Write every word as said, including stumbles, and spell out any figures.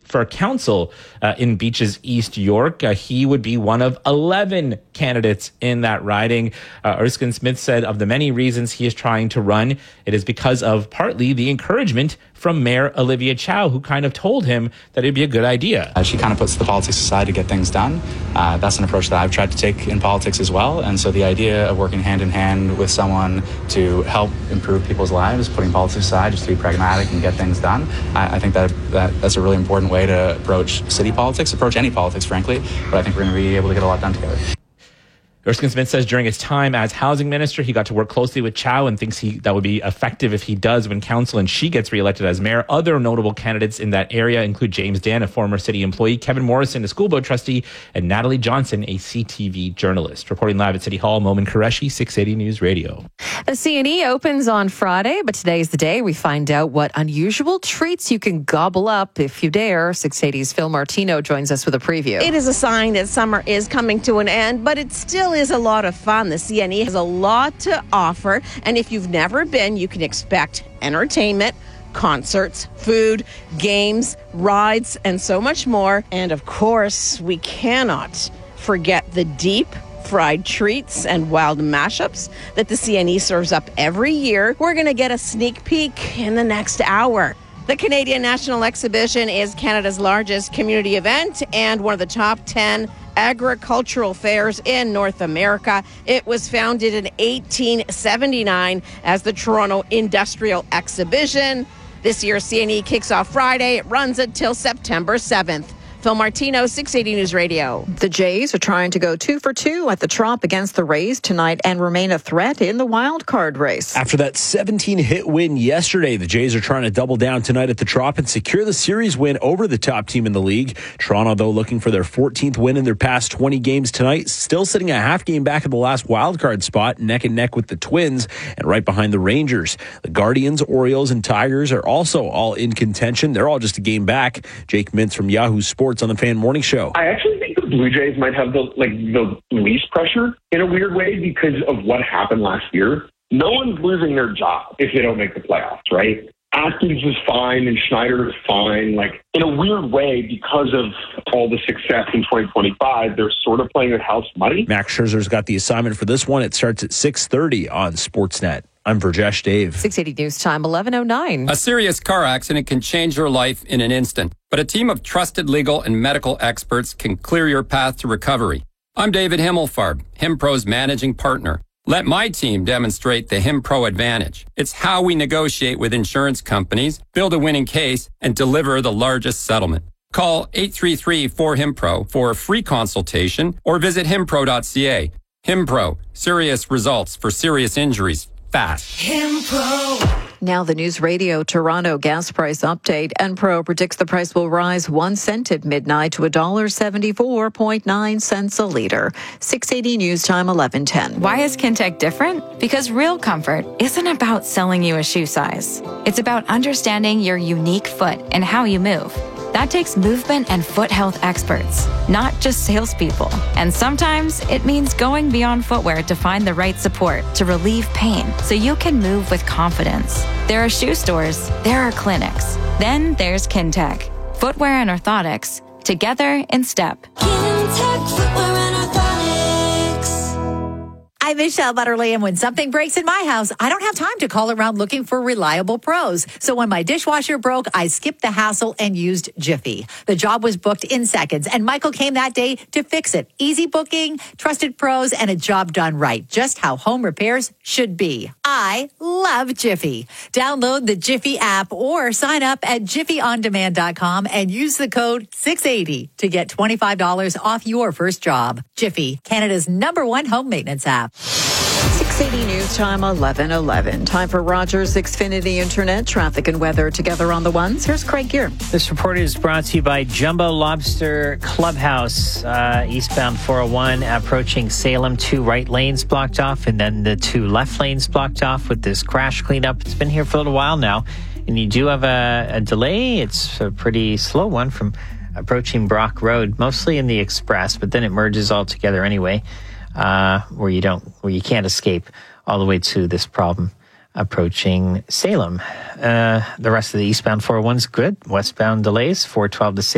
for council uh, in Beaches East York. Uh, he would be one of eleven candidates in that riding. Uh, Erskine Smith said of the many reasons he is trying to run, it is because of partly the encouragement from Mayor Olivia Chow, who kind of told him that it'd be a good idea. Uh, she kind of puts the politics aside to get things done. Uh, that's an approach that I've tried to take in politics as well. And so the idea of working hand in hand with someone to help improve people's lives, putting politics aside just to be pragmatic and get things done, I, I think that, that that's a really important way to approach city politics, approach any politics, frankly. But I think we're going to be able to get a lot done together. Erskine Smith says during his time as housing minister, he got to work closely with Chow and thinks he that would be effective if he does win council and she gets reelected as mayor. Other notable candidates in that area include James Dan, a former city employee, Kevin Morrison, a school board trustee, and Natalie Johnson, a C T V journalist. Reporting live at City Hall, Momin Qureshi, six eighty News Radio. The C and E opens on Friday, but today's the day we find out what unusual treats you can gobble up if you dare. six eighty's Phil Martino joins us with a preview. It is a sign that summer is coming to an end, but it still is a lot of fun. The C and E has a lot to offer, and if you've never been, you can expect entertainment, concerts, food, games, rides, and so much more. And of course, we cannot forget the deep fried treats and wild mashups that the C and E serves up every year. We're going to get a sneak peek in the next hour. The Canadian National Exhibition is Canada's largest community event and one of the top ten agricultural fairs in North America. It was founded in eighteen seventy-nine as the Toronto Industrial Exhibition. This year's C and E kicks off Friday. It runs until September seventh. Phil Martino, six eighty News Radio. The Jays are trying to go two for two at the Trop against the Rays tonight and remain a threat in the wild card race. After that seventeen-hit win yesterday, the Jays are trying to double down tonight at the Trop and secure the series win over the top team in the league. Toronto, though, looking for their fourteenth win in their past twenty games tonight, still sitting a half game back at the last wild card spot, neck and neck with the Twins and right behind the Rangers. The Guardians, Orioles, and Tigers are also all in contention. They're all just a game back. Jake Mintz from Yahoo Sports on the Fan Morning Show. I actually think the Blue Jays might have the like the least pressure in a weird way because of what happened last year. No one's losing their job if they don't make the playoffs, right? Atkins is fine and Schneider is fine. Like, in a weird way, because of all the success in twenty twenty-five, they're sort of playing with house money. Max Scherzer's got the assignment for this one. It starts at six thirty on Sportsnet. I'm Virjesh Dave. six eighty News Time, eleven oh nine. A serious car accident can change your life in an instant, but a team of trusted legal and medical experts can clear your path to recovery. I'm David Himmelfarb, HimPro's managing partner. Let my team demonstrate the HimPro advantage. It's how we negotiate with insurance companies, build a winning case, and deliver the largest settlement. Call eight three three, four, HIMPRO for a free consultation or visit himpro dot c a. HimPro, serious results for serious injuries. Fast. HimPro. Now the News Radio Toronto gas price update. Enpro predicts the price will rise one cent at midnight to one dollar and seventy-four point nine cents a liter. six eighty News Time, eleven ten. Why is Kintec different? Because real comfort isn't about selling you a shoe size. It's about understanding your unique foot and how you move. That takes movement and foot health experts, not just salespeople. And sometimes it means going beyond footwear to find the right support to relieve pain so you can move with confidence. There are shoe stores, there are clinics. Then there's Kintec. Footwear and orthotics, together in step. Kintec Footwear and Orthotics. I'm Michelle Butterly, and when something breaks in my house, I don't have time to call around looking for reliable pros. So when my dishwasher broke, I skipped the hassle and used Jiffy. The job was booked in seconds, and Michael came that day to fix it. Easy booking, trusted pros, and a job done right. Just how home repairs should be. I love Jiffy. Download the Jiffy app or sign up at jiffy on demand dot com and use the code six eighty to get twenty-five dollars off your first job. Jiffy, Canada's number one home maintenance app. six eighty News Time, eleven eleven. Time for Rogers Xfinity Internet. Traffic and weather together on the ones. Here's Craig Gear. This report is brought to you by Jumbo Lobster Clubhouse. Uh, eastbound four oh one approaching Salem. Two right lanes blocked off and then the two left lanes blocked off with this crash cleanup. It's been here for a little while now. And you do have a, a delay. It's a pretty slow one from approaching Brock Road, mostly in the express, but then it merges all together anyway. Uh, where you don't, where you can't escape all the way to this problem approaching Salem. Uh, the rest of the eastbound four oh one's good. Westbound delays, four twelve to